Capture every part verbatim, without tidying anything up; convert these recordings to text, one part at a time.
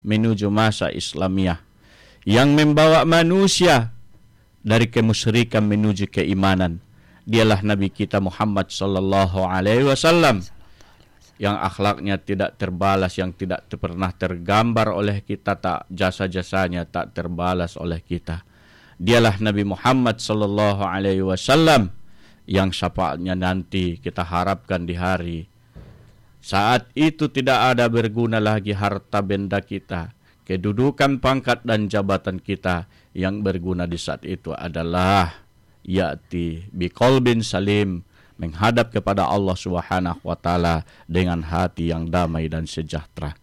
menuju masa Islamiyah yang membawa manusia dari kemusyrikan menuju keimanan. Dialah Nabi kita Muhammad sallallahu alaihi wasallam yang akhlaknya tidak terbalas, yang tidak pernah tergambar oleh kita, tak jasa-jasanya tak terbalas oleh kita. Dialah Nabi Muhammad sallallahu alaihi wasallam yang syafaatnya nanti kita harapkan di hari saat itu tidak ada berguna lagi harta benda kita, kedudukan, pangkat dan jabatan kita. Yang berguna di saat itu adalah ya'ti biqalbin salim, menghadap kepada Allah Subhanahu wa taala dengan hati yang damai dan sejahtera.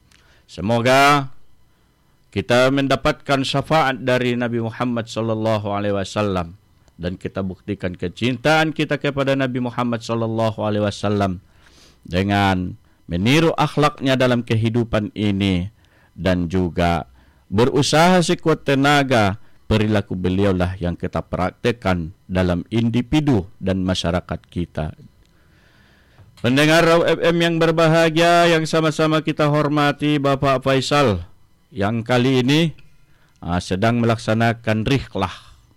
Semoga kita mendapatkan syafaat dari Nabi Muhammad sallallahu alaihi wasallam dan kita buktikan kecintaan kita kepada Nabi Muhammad sallallahu alaihi wasallam dengan meniru akhlaknya dalam kehidupan ini dan juga berusaha sekuat tenaga. Perilaku beliaulah yang kita praktekkan dalam individu dan masyarakat kita. Pendengar Raw F M yang berbahagia, yang sama-sama kita hormati, Bapak Faisal yang kali ini uh, sedang melaksanakan rihlah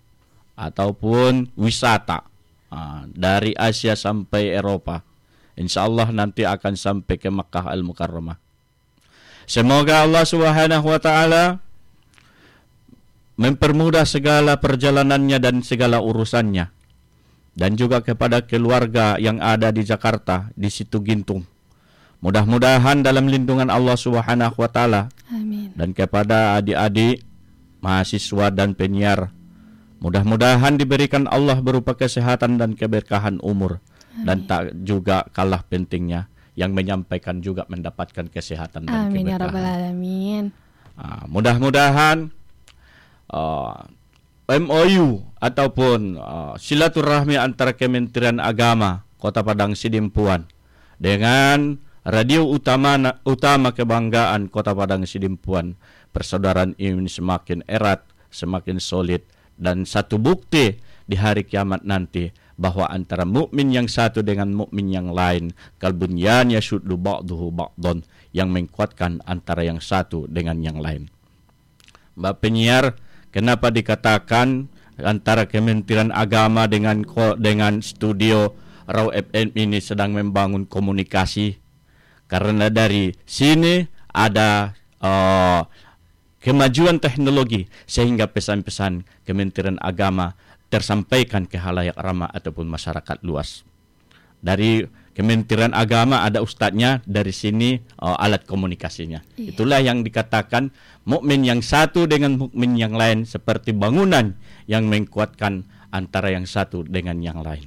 ataupun wisata uh, dari Asia sampai Eropa. Insya Allah nanti akan sampai ke Makkah Al-Mukarramah. Semoga Allah Subhanahu wa taala mempermudah segala perjalanannya dan segala urusannya. Dan juga kepada keluarga yang ada di Jakarta, di Situ Gintung. Mudah-mudahan dalam lindungan Allah Subhanahu wa taala. Amin. Dan kepada adik-adik mahasiswa dan penyiar, mudah-mudahan diberikan Allah berupa kesehatan dan keberkahan umur. Amin. Dan tak juga kalah pentingnya yang menyampaikan juga mendapatkan kesehatan dan Amin, keberkahan. ya Rabbal Alamin. Nah, mudah-mudahan uh, M O U ataupun uh, silaturahmi antara Kementerian Agama Kota Padang Sidimpuan dengan radio utama utama kebanggaan Kota Padang Sidimpuan, persaudaraan ini semakin erat, semakin solid, dan satu bukti di hari kiamat nanti bahwa antara mukmin yang satu dengan mukmin yang lain, kalbunyan yashuddu ba'duhu ba'don, yang menguatkan antara yang satu dengan yang lain. Mbak penyiar, kenapa dikatakan antara Kementerian Agama dengan dengan studio Raw F M ini sedang membangun komunikasi? Karena dari sini ada uh, kemajuan teknologi sehingga pesan-pesan Kementerian Agama tersampaikan ke halayak ramah ataupun masyarakat luas. Dari Kementerian Agama ada ustadznya, dari sini uh, alat komunikasinya. Iya. Itulah yang dikatakan mukmin yang satu dengan mukmin yang lain seperti bangunan yang menguatkan antara yang satu dengan yang lain.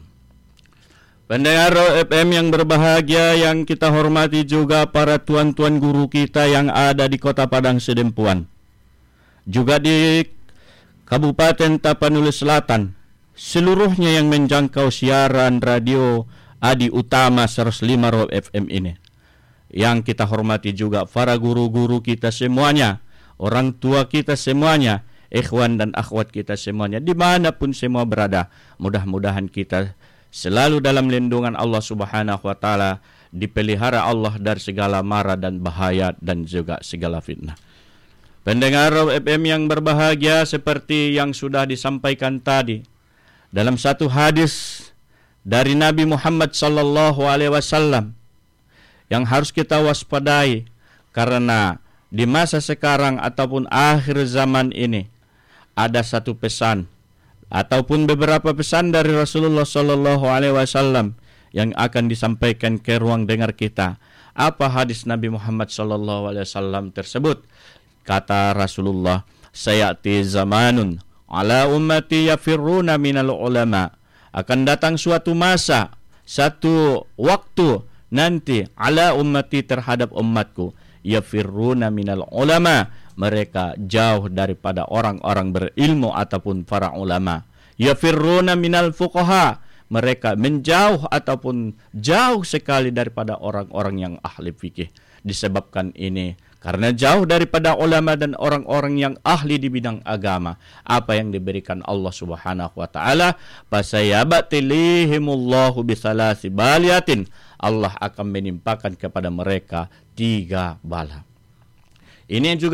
Pendengar F M yang berbahagia, yang kita hormati juga para tuan-tuan guru kita yang ada di Kota Padang Sidimpuan, juga di Kabupaten Tapanuli Selatan, seluruhnya yang menjangkau siaran radio Adi Utama seratus lima Raw F M ini. Yang kita hormati juga para guru-guru kita semuanya, orang tua kita semuanya, ikhwan dan akhwat kita semuanya, dimanapun semua berada. Mudah-mudahan kita selalu dalam lindungan Allah Subhanahu wa taala, dipelihara Allah dari segala mara dan bahaya dan juga segala fitnah. Pendengar F M yang berbahagia, seperti yang sudah disampaikan tadi dalam satu hadis dari Nabi Muhammad sallallahu alaihi wasallam yang harus kita waspadai, karena di masa sekarang ataupun akhir zaman ini ada satu pesan ataupun beberapa pesan dari Rasulullah sallallahu alaihi wasallam yang akan disampaikan ke ruang dengar kita. Apa hadis Nabi Muhammad sallallahu alaihi wasallam tersebut? Kata Rasulullah, sayati zamanun ala ummati yafirruna minal ulama. Akan datang suatu masa, satu waktu nanti, ala ummati terhadap umatku, yafirruna minal ulama, mereka jauh daripada orang-orang berilmu ataupun para ulama. Yafirruna minal fuqaha, mereka menjauh ataupun jauh sekali daripada orang-orang yang ahli fikih. Disebabkan ini karena jauh daripada ulama dan orang-orang yang ahli di bidang agama, apa yang diberikan Allah Subhanahu wa taala, fasayabatilihimullahu bisalasi baliatin, Allah akan menimpakan kepada mereka tiga bala. Ini juga